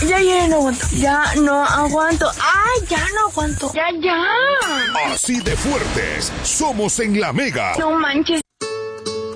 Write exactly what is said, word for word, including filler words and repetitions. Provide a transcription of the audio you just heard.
Ya, ya, no aguanto. Ya no aguanto. ¡Ay, ya no aguanto! ¡Ya, ya! Así de fuertes somos en La Mega. No manches,